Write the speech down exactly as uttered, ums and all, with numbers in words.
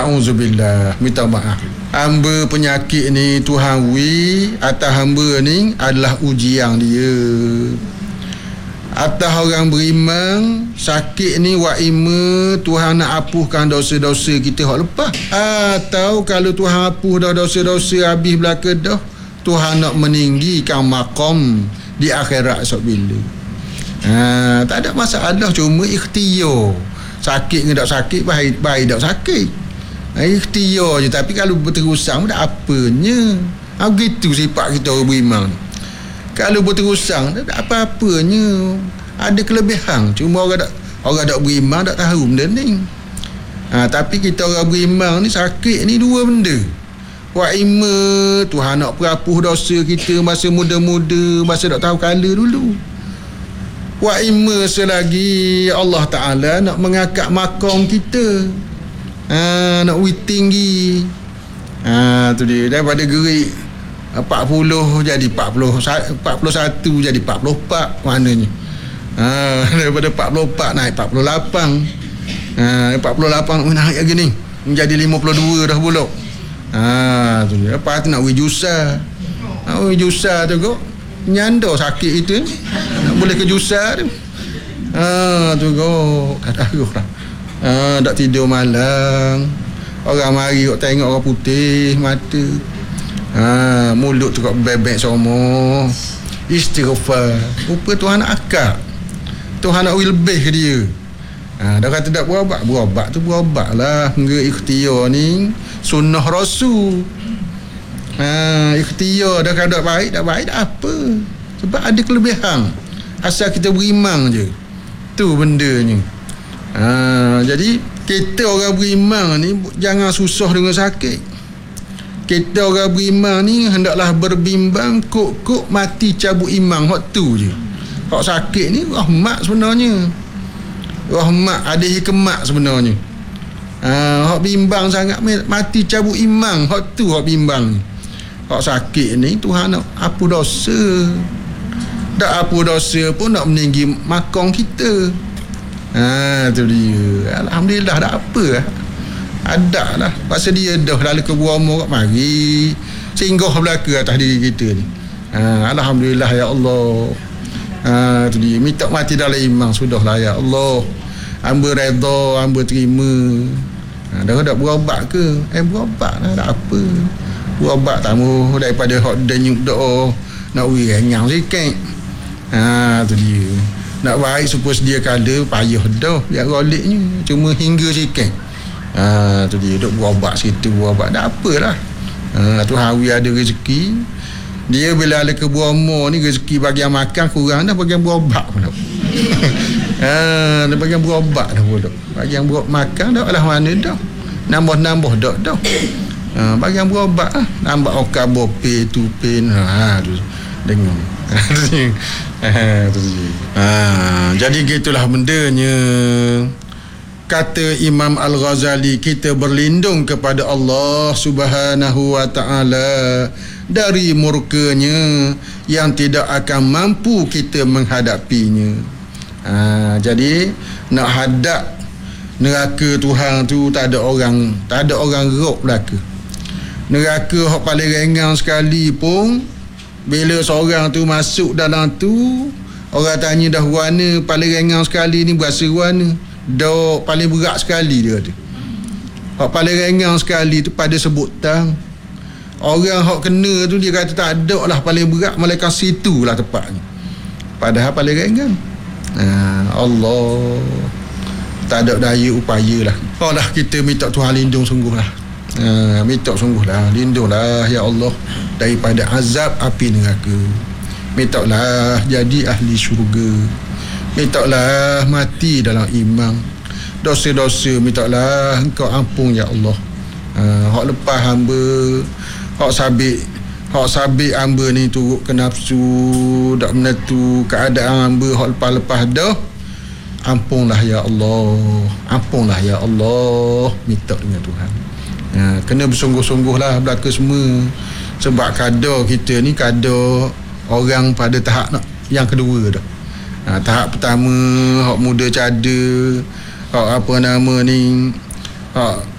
Na'udzubillah, minta maaf. Hamba penyakit ni Tuhan wi atas hamba ni adalah ujian dia. Atas orang beriman sakit ni wa ima Tuhan nak hapuskan dosa-dosa kita hak lepas. Atau kalau Tuhan hapus dah dosa-dosa habis belaka dah, Tuhan nak meninggikan maqam di akhirat esok bila. Ha, tak ada masalah, cuma ikhtiar. Sakit ke tak sakit, baik baik tak sakit. Ha, ikhtiar je. Tapi kalau berterusang tak apanya. Ha, begitu sifat kita orang beriman. Kalau berterusang tak ada apa-apanya. Ada kelebihan, cuma orang tak orang tak beriman tak tahu benda ni. Ha, tapi kita orang beriman ni sakit ni dua benda. Wa ima Tuhan nak perhapus dosa kita masa muda-muda, masa tak tahu kala dulu. Wa ima selagi Allah Ta'ala nak mengangkat makam kita. Ha, nak wih tinggi. Ha, tu dia, daripada gerik empat puluh jadi empat puluh, empat puluh satu jadi empat puluh empat maknanya. Ha, daripada empat puluh empat naik empat puluh lapan. Ha, empat puluh lapan naik lagi ni menjadi lima puluh dua dah pula. Ha, tu dia. Lepas tu nak wih jusa. Nak wih jusa tu kok nyanda sakit itu nak boleh ke jusa tu. Ha, tu kok kataruh lah. Ha, tak tidur malam. Orang mari kok tengok orang putih mata. Ha, mulut tu kok bebek semua. Istighfar. Rupa Tuhan nak akak. Tuhan nak lebih ke dia. Ha, dah kata tak berobat, berobat tu berobat lah. Hingga ikhtiar ni sunnah Rasul. Ha, ikhtiar dah kata baik, tak baik tak apa. Sebab ada kelebihan. Asal kita beriman je. Tu bendanya. Ha, jadi kita orang beriman ni jangan susah dengan sakit. Kita orang beriman ni hendaklah berbimbang kok-kok mati cabut iman hak tu je. Hak sakit ni rahmat sebenarnya. Rahmat, ada hikmat sebenarnya. Ha, hak bimbang sangat mati cabut iman hak tu hak bimbang ni. Hak sakit ni Tuhan nak apa dosa. Tak apa dosa pun nak meninggi makam kita. Ha, tu dia. Alhamdulillah tak apa lah. Ada lah. Pasal dia dah lalu ke Bromo kat mari singgah belaka atas diri kita ni. Ha, Alhamdulillah ya Allah. Ha, tu dia. Minta mati dalam iman sudahlah ya Allah. Hamba redha, hamba terima. Ha, dah tak berobat ke? Eh berobat lah, tak apa. Berobat tamu daripada hot denyuk doa nak wih renyang sikit. Ha, tu dia. Nak baik supaya sedia kala payah dah biar roliknya. Cuma hingga sikit. Ha, tu dia duk berobat situ berobat tak apalah. Ha, tu hari ada rezeki. Dia bila ada ke Bromo ni rezeki bagian makan kurang dah, bagian berobat pun dah. Ha, dah bagian berobat dah pun dah. Bagian berobat makan dah lah mana dah. Nambah-nambah dah dah. Ha, bagian berobat lah. Nambah okar bope tu pin. Ha, tu dengar. Ha, tu dia. Ha, jadi gitulah bendanya. Kata Imam Al-Ghazali, kita berlindung kepada Allah Subhanahu wa ta'ala dari murkanya yang tidak akan mampu kita menghadapinya. Ha, jadi nak hadap neraka Tuhan tu tak ada orang, tak ada orang rok belaka. Neraka hak paling ringan sekali pun bila seorang tu masuk dalam tu, orang tanya dah warna paling ringan sekali ni berasa warna. Dah paling berat sekali dia tu. Hak paling ringan sekali tu pada sebutan. Orang hak kena tu dia kata tak ada lah paling berat, malaikat situ lah tepatnya. Padahal paling ringan. Ha, Allah tak ada daya upaya lah. Oh lah kita minta Tuhan lindung sungguh lah. Ha, minta sungguh lah, lindunglah ya Allah daripada azab api neraka. Minta lah jadi ahli syurga. Mintalah mati dalam iman. Dosa-dosa mintalah engkau ampun ya Allah. Ha, hak lepas hamba, hak sabit, hak sabit hamba ni turut ke nafsu, tak menentu keadaan hamba hak lepas-lepas dah. Ampunlah ya Allah. Ampunlah ya Allah. Minta dengan Tuhan. Ha, kena bersungguh-sungguhlah belaka semua. Sebab kadar kita ni kadar orang pada tahap nak yang kedua dah. Ha, tahap pertama hak muda cada, hak apa nama ni, hak